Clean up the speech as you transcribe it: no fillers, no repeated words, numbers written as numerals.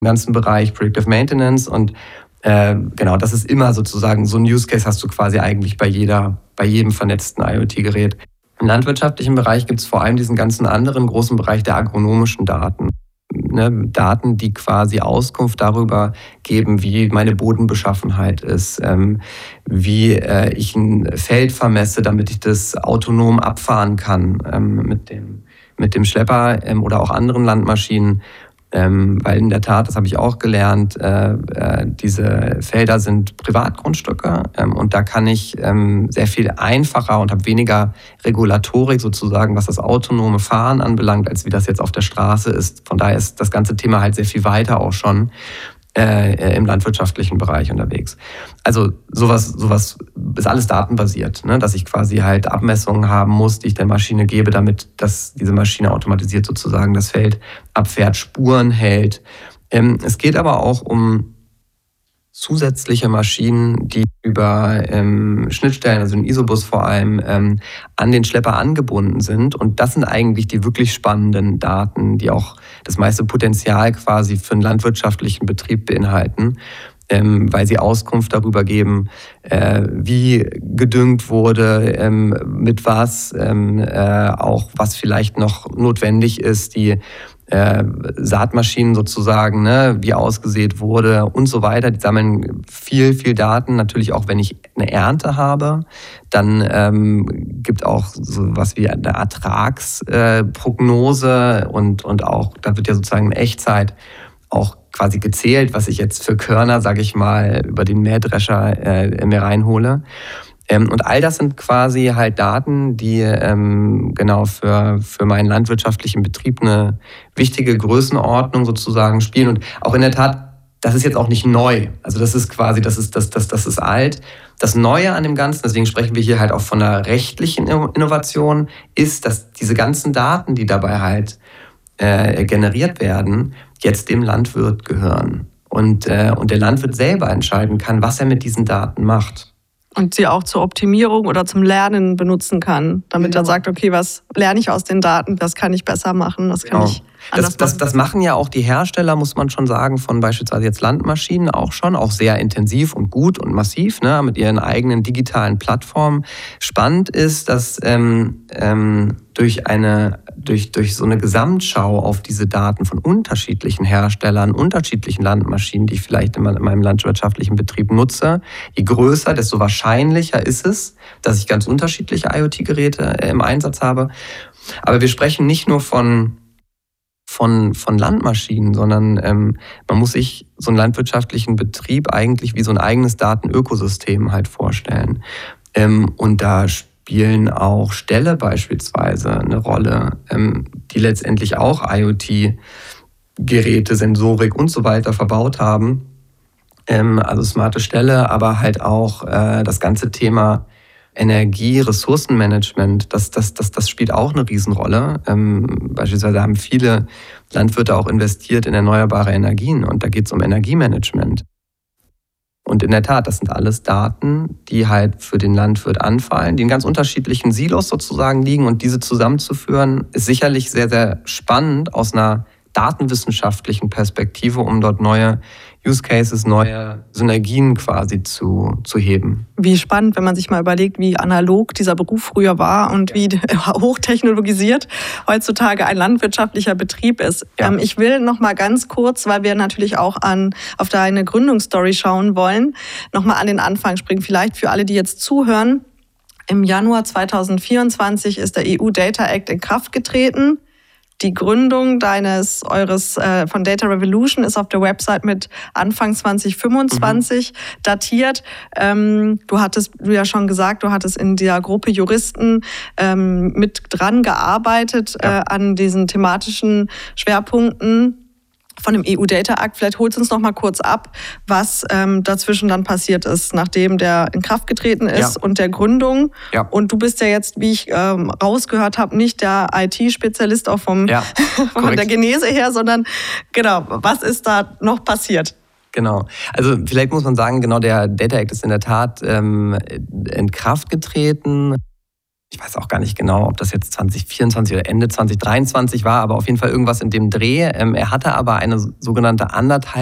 ganzen Bereich Predictive Maintenance und genau, das ist immer sozusagen so ein Use Case hast du quasi eigentlich bei jedem vernetzten IoT-Gerät. Im landwirtschaftlichen Bereich gibt es vor allem diesen ganzen anderen großen Bereich der agronomischen Daten. Ne, Daten, die quasi Auskunft darüber geben, wie meine Bodenbeschaffenheit ist, wie ich ein Feld vermesse, damit ich das autonom abfahren kann mit dem Schlepper oder auch anderen Landmaschinen. Weil in der Tat, das habe ich auch gelernt, diese Felder sind Privatgrundstücke und da kann ich sehr viel einfacher und habe weniger Regulatorik sozusagen, was das autonome Fahren anbelangt, als wie das jetzt auf der Straße ist. Von daher ist das ganze Thema halt sehr viel weiter auch schon im landwirtschaftlichen Bereich unterwegs. Also sowas ist alles datenbasiert, ne? Dass ich quasi halt Abmessungen haben muss, die ich der Maschine gebe, damit diese Maschine automatisiert sozusagen das Feld abfährt, Spuren hält. Es geht aber auch um zusätzliche Maschinen, die über Schnittstellen, also den Isobus vor allem, an den Schlepper angebunden sind. Und das sind eigentlich die wirklich spannenden Daten, die auch das meiste Potenzial quasi für einen landwirtschaftlichen Betrieb beinhalten, weil sie Auskunft darüber geben, wie gedüngt wurde, mit was, auch was vielleicht noch notwendig ist, die Saatmaschinen sozusagen, ne, wie ausgesät wurde und so weiter. Die sammeln viel, viel Daten. Natürlich auch, wenn ich eine Ernte habe, dann gibt auch so was wie eine Ertragsprognose und auch, da wird ja sozusagen in Echtzeit auch quasi gezählt, was ich jetzt für Körner, sage ich mal, über den Mähdrescher mir reinhole. Und all das sind quasi halt Daten, die genau für meinen landwirtschaftlichen Betrieb eine wichtige Größenordnung sozusagen spielen. Und auch in der Tat, das ist jetzt auch nicht neu. Also das ist quasi, das ist alt. Das Neue an dem Ganzen, deswegen sprechen wir hier halt auch von einer rechtlichen Innovation, ist, dass diese ganzen Daten, die dabei halt generiert werden, jetzt dem Landwirt gehören. Und der Landwirt selber entscheiden kann, was er mit diesen Daten macht. Und sie auch zur Optimierung oder zum Lernen benutzen kann, damit er sagt, okay, was lerne ich aus den Daten, das kann ich besser machen, das kann ich anders machen. Das machen ja auch die Hersteller, muss man schon sagen, von beispielsweise jetzt Landmaschinen auch schon, auch sehr intensiv und gut und massiv, ne, mit ihren eigenen digitalen Plattformen. Spannend ist, dass durch so eine Gesamtschau auf diese Daten von unterschiedlichen Herstellern, unterschiedlichen Landmaschinen, die ich vielleicht in meinem landwirtschaftlichen Betrieb nutze, je größer, desto wahrscheinlicher ist es, dass ich ganz unterschiedliche IoT-Geräte im Einsatz habe. Aber wir sprechen nicht nur von Landmaschinen, sondern man muss sich so einen landwirtschaftlichen Betrieb eigentlich wie so ein eigenes Datenökosystem halt vorstellen. Und da spielen auch Ställe beispielsweise eine Rolle, die letztendlich auch IoT-Geräte, Sensorik und so weiter verbaut haben. Also smarte Ställe, aber halt auch das ganze Thema Energie, Ressourcenmanagement, das spielt auch eine Riesenrolle. Beispielsweise haben viele Landwirte auch investiert in erneuerbare Energien und da geht es um Energiemanagement. Und in der Tat, das sind alles Daten, die halt für den Landwirt anfallen, die in ganz unterschiedlichen Silos sozusagen liegen und diese zusammenzuführen, ist sicherlich sehr, sehr spannend aus einer datenwissenschaftlichen Perspektive, um dort neue Use Cases, neue Synergien quasi zu heben. Wie spannend, wenn man sich mal überlegt, wie analog dieser Beruf früher war und wie hochtechnologisiert heutzutage ein landwirtschaftlicher Betrieb ist. Ja. Ich will noch mal ganz kurz, weil wir natürlich auch auf deine Gründungsstory schauen wollen, noch mal an den Anfang springen. Vielleicht für alle, die jetzt zuhören. Im Januar 2024 ist der EU Data Act in Kraft getreten. Die Gründung eures von Data Revolution ist auf der Website mit Anfang 2025 datiert. Du ja schon gesagt, du hattest in der Gruppe Juristen mit dran gearbeitet an diesen thematischen Schwerpunkten von dem EU-Data Act. Vielleicht holst du uns noch mal kurz ab, was dazwischen dann passiert ist, nachdem der in Kraft getreten ist und der Gründung. Ja. Und du bist ja jetzt, wie ich rausgehört habe, nicht der IT-Spezialist auch von der Genese her, sondern genau, was ist da noch passiert? Genau. Also vielleicht muss man sagen, genau, der Data Act ist in der Tat in Kraft getreten. ich weiß auch gar nicht genau, ob das jetzt 2024 oder Ende 2023 war, aber auf jeden Fall irgendwas in dem Dreh. Er hatte aber eine sogenannte 1,5